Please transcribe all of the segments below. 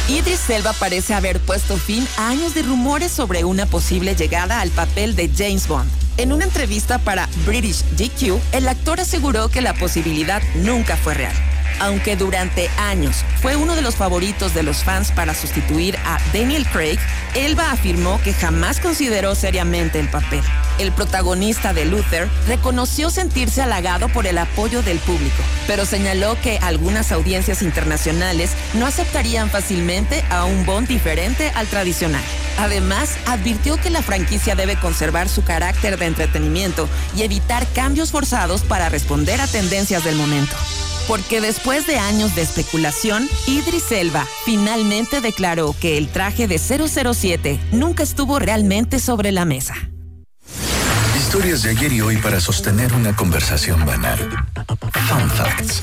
Idris Elba parece haber puesto fin a años de rumores sobre una posible llegada al papel de James Bond. En una entrevista para British GQ, el actor aseguró que la posibilidad nunca fue real. Aunque durante años fue uno de los favoritos de los fans para sustituir a Daniel Craig, Elba afirmó que jamás consideró seriamente el papel. El protagonista de Luther reconoció sentirse halagado por el apoyo del público, pero señaló que algunas audiencias internacionales no aceptarían fácilmente a un Bond diferente al tradicional. Además, advirtió que la franquicia debe conservar su carácter de entretenimiento y evitar cambios forzados para responder a tendencias del momento. Porque después de años de especulación, Idris Elba finalmente declaró que el traje de 007 nunca estuvo realmente sobre la mesa. Historias de ayer y hoy para sostener una conversación banal. Fun Facts.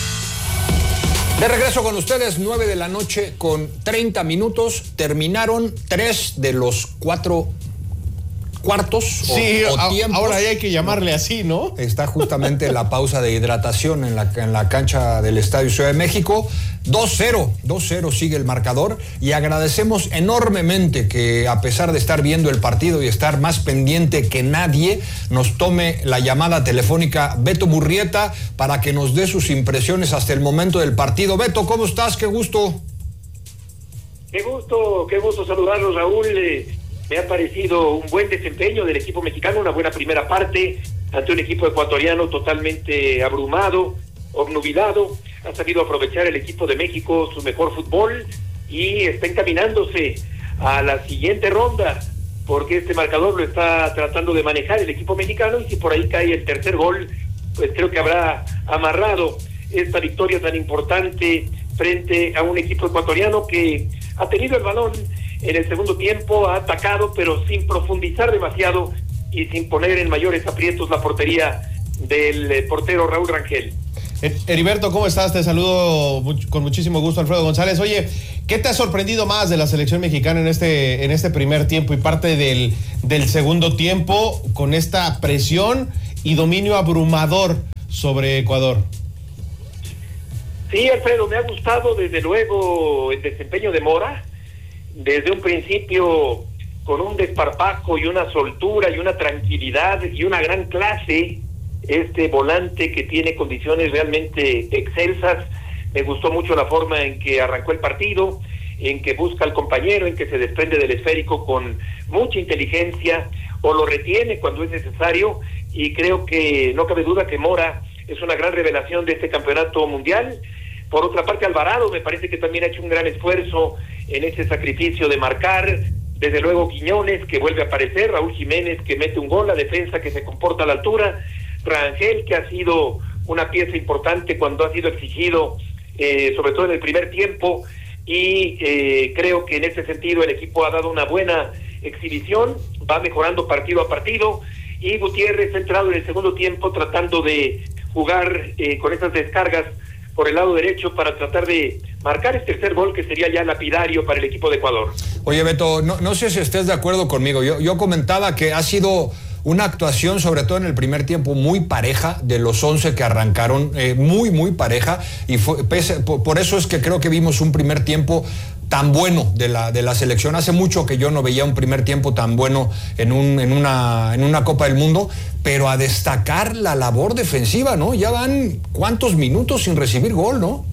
De regreso con ustedes, 9 de la noche con 30 minutos. Terminaron 3 de los 4 cuartos sí, o tiempos. Ahora hay que llamarle así, ¿no? Está justamente la pausa de hidratación en la cancha del Estadio Ciudad de México. 2-0 sigue el marcador y agradecemos enormemente que, a pesar de estar viendo el partido y estar más pendiente que nadie, nos tome la llamada telefónica Beto Murrieta para que nos dé sus impresiones hasta el momento del partido. Beto, ¿cómo estás? Qué gusto. Qué gusto saludarlos, Raúl. Me ha parecido un buen desempeño del equipo mexicano, una buena primera parte ante un equipo ecuatoriano totalmente abrumado, obnubilado. Ha sabido aprovechar el equipo de México su mejor fútbol y está encaminándose a la siguiente ronda, porque este marcador lo está tratando de manejar el equipo mexicano, y si por ahí cae el tercer gol, pues creo que habrá amarrado esta victoria tan importante frente a un equipo ecuatoriano que ha tenido el balón en el segundo tiempo, ha atacado, pero sin profundizar demasiado y sin poner en mayores aprietos la portería del portero Raúl Rangel. Heriberto, ¿cómo estás? Te saludo con muchísimo gusto, Alfredo González. Oye, ¿qué te ha sorprendido más de la selección mexicana en este primer tiempo y parte del segundo tiempo con esta presión y dominio abrumador sobre Ecuador? Sí, Alfredo, me ha gustado desde luego el desempeño de Mora, desde un principio con un desparpajo y una soltura y una tranquilidad y una gran clase, este volante que tiene condiciones realmente excelsas. Me gustó mucho la forma en que arrancó el partido, en que busca al compañero, en que se desprende del esférico con mucha inteligencia o lo retiene cuando es necesario, y creo que no cabe duda que Mora es una gran revelación de este campeonato mundial. Por otra parte, Alvarado me parece que también ha hecho un gran esfuerzo en ese sacrificio de marcar. Desde luego Quiñones, que vuelve a aparecer, Raúl Jiménez, que mete un gol, la defensa que se comporta a la altura, Rangel, que ha sido una pieza importante cuando ha sido exigido, sobre todo en el primer tiempo, y creo que en ese sentido el equipo ha dado una buena exhibición, va mejorando partido a partido, y Gutiérrez ha entrado en el segundo tiempo tratando de jugar con esas descargas por el lado derecho para tratar de marcar el tercer gol, que sería ya lapidario para el equipo de Ecuador. Oye, Beto, no sé si estés de acuerdo conmigo. Yo comentaba que ha sido una actuación, sobre todo en el primer tiempo, muy pareja de los 11 que arrancaron, muy pareja, y por eso es que creo que vimos un primer tiempo tan bueno de la selección. Hace mucho que yo no veía un primer tiempo tan bueno en una Copa del Mundo, pero a destacar la labor defensiva, ¿no? Ya van ¿cuántos minutos sin recibir gol, no?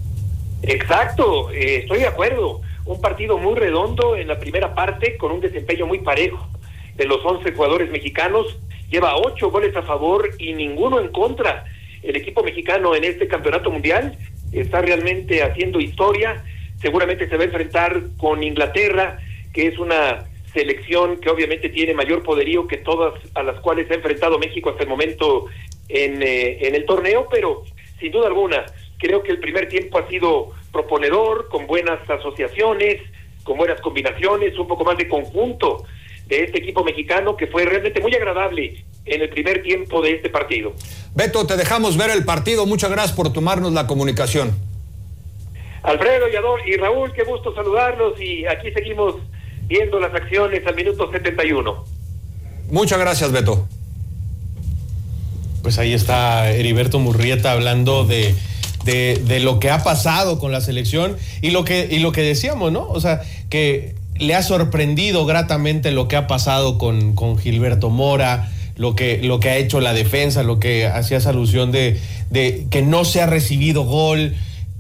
Exacto, estoy de acuerdo. Un partido muy redondo en la primera parte, con un desempeño muy parejo de los 11 jugadores mexicanos. Lleva 8 goles a favor y ninguno en contra. El equipo mexicano en este campeonato mundial está realmente haciendo historia. Seguramente se va a enfrentar con Inglaterra, que es una selección que obviamente tiene mayor poderío que todas a las cuales se ha enfrentado México hasta el momento en el torneo, pero sin duda alguna creo que el primer tiempo ha sido proponedor, con buenas asociaciones, con buenas combinaciones, un poco más de conjunto de este equipo mexicano, que fue realmente muy agradable en el primer tiempo de este partido. Beto, te dejamos ver el partido. Muchas gracias por tomarnos la comunicación. Alfredo y Raúl, qué gusto saludarlos, y aquí seguimos viendo las acciones al minuto 71. Muchas gracias, Beto. Pues ahí está Heriberto Murrieta hablando de de lo que ha pasado con la selección y lo que decíamos, ¿no? O sea, que le ha sorprendido gratamente lo que ha pasado con Gilberto Mora, lo que ha hecho la defensa, lo que hacías alusión de que no se ha recibido gol.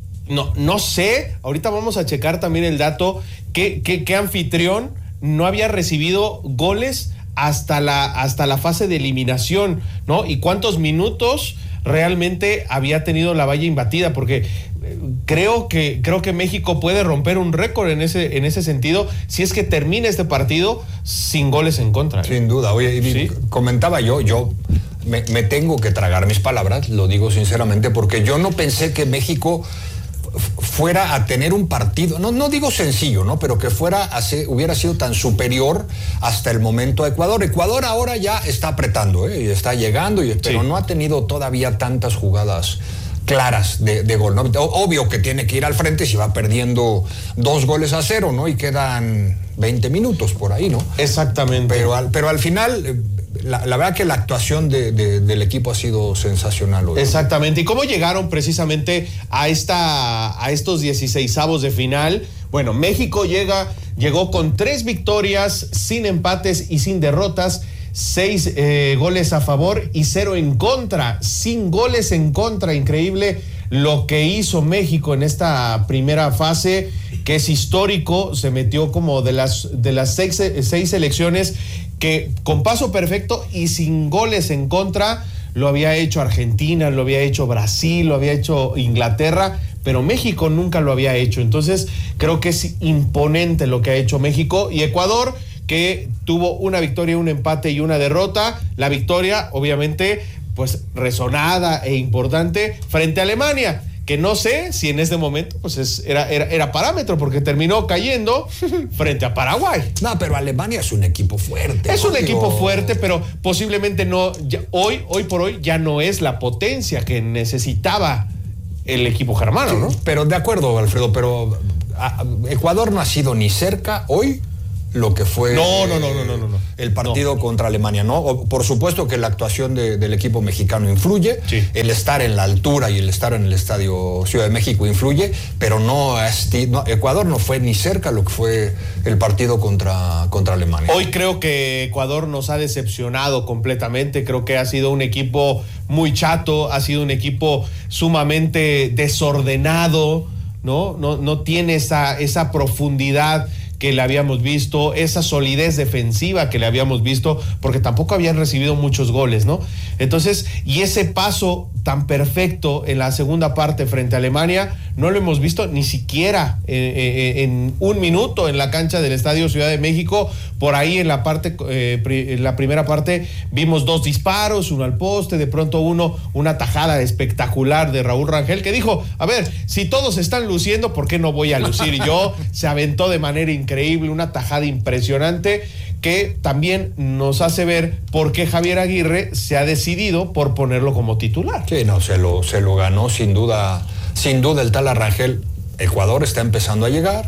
No sé, ahorita vamos a checar también el dato, que anfitrión no había recibido goles hasta la fase de eliminación, ¿no? Y cuántos minutos realmente había tenido la valla imbatida, porque creo que México puede romper un récord en ese sentido si es que termina este partido sin goles en contra. Sin duda. Oye, ¿sí? Comentaba yo me tengo que tragar mis palabras, lo digo sinceramente, porque yo no pensé que México fuera a tener un partido, no digo sencillo, ¿no? Pero que hubiera sido tan superior hasta el momento a Ecuador. Ecuador ahora ya está apretando, y está llegando, pero no ha tenido todavía tantas jugadas claras de gol, ¿no? Obvio que tiene que ir al frente si va perdiendo 2-0, ¿no? Y quedan 20 minutos por ahí, ¿no? Exactamente. Pero al final, la verdad que la actuación del equipo ha sido sensacional hoy. Exactamente. ¿Y cómo llegaron precisamente a estos 16avos de final? Bueno, México llegó con 3 victorias, sin empates y sin derrotas, 6 goles a favor y 0 en contra, sin goles en contra. Increíble lo que hizo México en esta primera fase, que es histórico. Se metió como de las 6 selecciones que con paso perfecto y sin goles en contra. Lo había hecho Argentina, lo había hecho Brasil, lo había hecho Inglaterra, pero México nunca lo había hecho. Entonces creo que es imponente lo que ha hecho México. Y Ecuador, que tuvo una victoria, un empate y una derrota. La victoria, obviamente, pues resonada e importante frente a Alemania, que no sé si en este momento pues era parámetro, porque terminó cayendo frente a Paraguay. No, pero Alemania es un equipo fuerte. Es un equipo fuerte, pero posiblemente no, hoy por hoy ya no es la potencia que necesitaba el equipo germano, ¿no? Pero de acuerdo, Alfredo, pero Ecuador no ha sido ni cerca hoy lo que fue el partido contra Alemania, ¿no? Por supuesto que la actuación del equipo mexicano influye, sí. El estar en la altura y el estar en el Estadio Ciudad de México influye, pero Ecuador no fue ni cerca lo que fue el partido contra Alemania. Hoy creo que Ecuador nos ha decepcionado completamente. Creo que ha sido un equipo muy chato, ha sido un equipo sumamente desordenado, ¿no? No tiene esa profundidad que le habíamos visto, esa solidez defensiva que le habíamos visto, porque tampoco habían recibido muchos goles, ¿no? Entonces, y ese paso tan perfecto en la segunda parte frente a Alemania, no lo hemos visto ni siquiera en un minuto en la cancha del Estadio Ciudad de México. Por ahí en la primera parte vimos 2 disparos, uno al poste, de pronto una tajada espectacular de Raúl Rangel, que dijo, a ver, si todos están luciendo, ¿por qué no voy a lucir yo? Se aventó de manera increíble, una tajada impresionante, que también nos hace ver por qué Javier Aguirre se ha decidido por ponerlo como titular. Sí, no, se lo ganó sin duda el tal Rangel. Ecuador está empezando a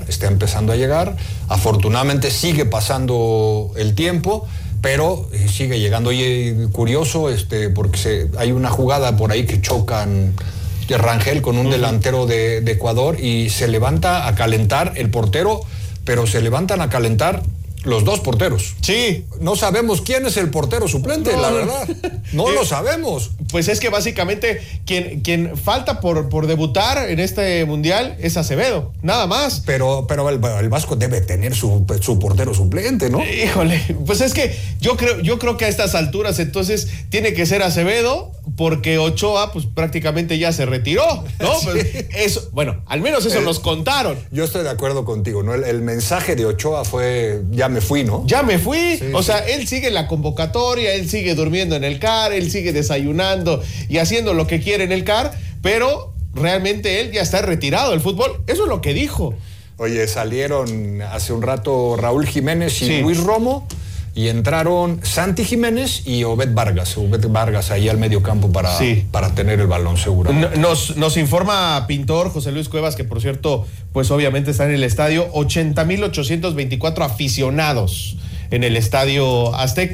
llegar, afortunadamente sigue pasando el tiempo, pero sigue llegando. Y curioso, porque hay una jugada por ahí que chocan Rangel con un delantero de Ecuador y se levanta a calentar el portero, pero se levantan a calentar los 2 porteros. Sí. No sabemos quién es el portero suplente, la verdad. No lo sabemos. Pues es que básicamente quien falta por debutar en este mundial es Acevedo, nada más. Pero el Vasco debe tener su portero suplente, ¿no? Híjole, pues es que yo creo que a estas alturas entonces tiene que ser Acevedo, porque Ochoa pues prácticamente ya se retiró, ¿no? Sí. Pues eso, bueno, al menos eso nos contaron. Yo estoy de acuerdo contigo, ¿no? El mensaje de Ochoa fue, ya me fui, ¿no? Ya me fui, sí, o sea, él sigue en la convocatoria, él sigue durmiendo en el CAR, él sigue desayunando y haciendo lo que quiere en el CAR, pero realmente él ya está retirado del fútbol. Eso es lo que dijo. Oye, salieron hace un rato Raúl Jiménez y Luis Romo, y entraron Santi Jiménez y Obed Vargas ahí al medio campo para tener el balón seguro. Nos informa Pintor José Luis Cuevas, que por cierto, pues obviamente está en el estadio, 80,824 aficionados en el Estadio Azteca.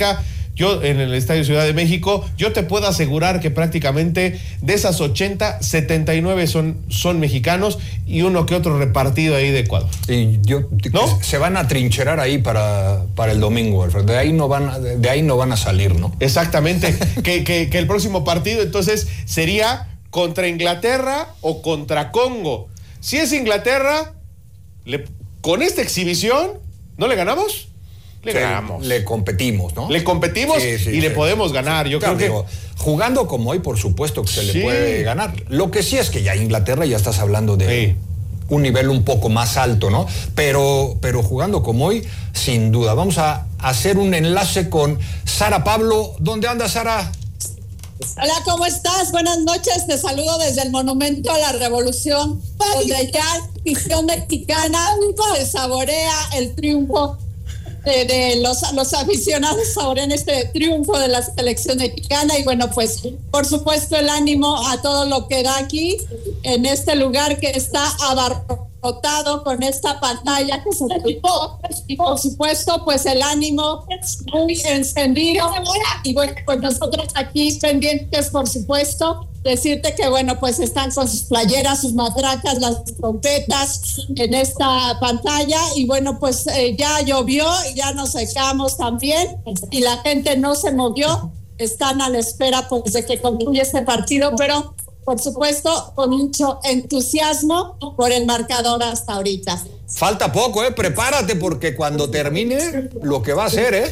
yo en el Estadio Ciudad de México, yo te puedo asegurar que prácticamente de esas 80, 79 son mexicanos y uno que otro repartido ahí de Ecuador. Y ¿no? Se van a trincherar ahí para el domingo, Alfredo. De ahí no van a salir, ¿no? Exactamente. que el próximo partido entonces sería contra Inglaterra o contra Congo. Si es Inglaterra, con esta exhibición, ¿no le ganamos? Ganamos. Le competimos, ¿no? Le competimos y le podemos ganar. Yo creo que jugando como hoy, por supuesto que se le puede ganar. Lo que sí es que ya Inglaterra ya estás hablando de un nivel un poco más alto, ¿no? Pero jugando como hoy, sin duda. Vamos a hacer un enlace con Sara Pablo. ¿Dónde anda, Sara? Hola, ¿cómo estás? Buenas noches, te saludo desde el Monumento a la Revolución, donde ya la afición mexicana se saborea el triunfo de los aficionados saborean este triunfo de la selección mexicana y bueno, pues por supuesto el ánimo a todo lo que da aquí en este lugar que está abarrotado con esta pantalla que se derribó y por supuesto pues el ánimo muy encendido y bueno, pues nosotros aquí pendientes por supuesto decirte que bueno pues están con sus playeras, sus matracas, las trompetas en esta pantalla y bueno pues ya llovió y ya nos secamos también y la gente no se movió, están a la espera pues de que concluya este partido, pero por supuesto con mucho entusiasmo por el marcador hasta ahorita. Falta poco, prepárate porque cuando termine lo que va a ser,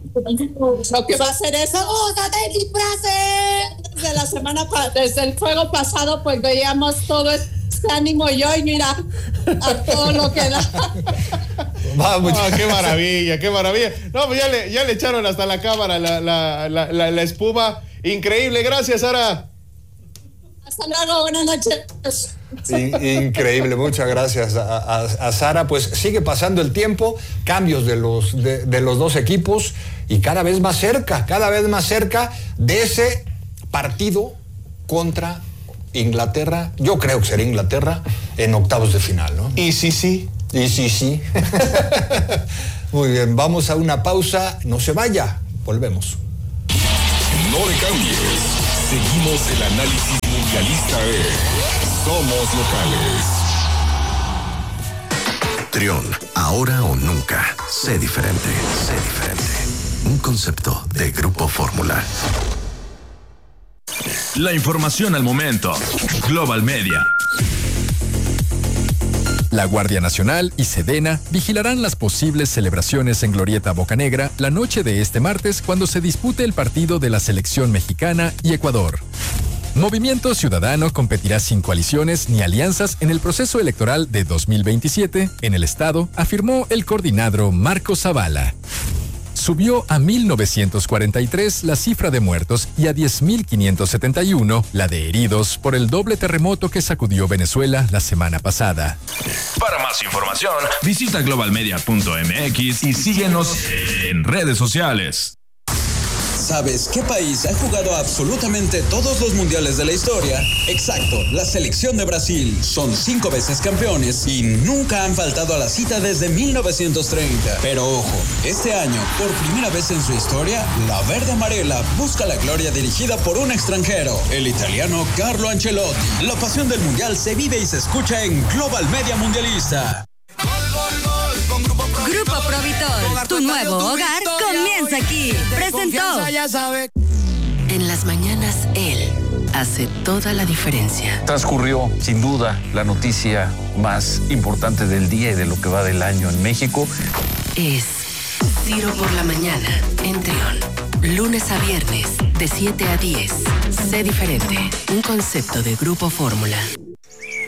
Lo que va a hacer es de disfraces. Desde el juego pasado, pues veíamos todo este ánimo y hoy, mira, a todo lo que da. Vamos, qué maravilla, qué maravilla. No, pues ya le echaron hasta la cámara la espuma. Increíble, gracias, Sara. Hasta luego, buenas noches. Increíble, muchas gracias a Sara. Pues sigue pasando el tiempo, cambios de los dos equipos y cada vez más cerca de ese partido contra Inglaterra. Yo creo que será Inglaterra en octavos de final, ¿no? Y sí. Muy bien, vamos a una pausa, no se vaya, volvemos. No le cambies, seguimos el análisis mundialista Somos Locales. Trión, ahora o nunca. Sé diferente. Un concepto de Grupo Fórmula. La información al momento. Global Media. La Guardia Nacional y Sedena vigilarán las posibles celebraciones en Glorieta Bocanegra la noche de este martes cuando se dispute el partido de la selección mexicana y Ecuador. Movimiento Ciudadano competirá sin coaliciones ni alianzas en el proceso electoral de 2027 en el estado, afirmó el coordinador Marco Zavala. Subió a 1,943 la cifra de muertos y a 10,571 la de heridos por el doble terremoto que sacudió Venezuela la semana pasada. Para más información, visita globalmedia.mx y síguenos en redes sociales. ¿Sabes qué país ha jugado absolutamente todos los mundiales de la historia? Exacto, la selección de Brasil. Son 5 veces campeones y nunca han faltado a la cita desde 1930. Pero ojo, este año, por primera vez en su historia, la verde amarela busca la gloria dirigida por un extranjero, el italiano Carlo Ancelotti. La pasión del mundial se vive y se escucha en Global Media Mundialista. Grupo Provitor, tu nuevo hogar comienza aquí. Presentó. En las mañanas, él hace toda la diferencia. Transcurrió, sin duda, la noticia más importante del día y de lo que va del año en México. Es Ciro por la mañana en Trión. Lunes a viernes, de 7 a 10. Sé diferente. Un concepto de Grupo Fórmula.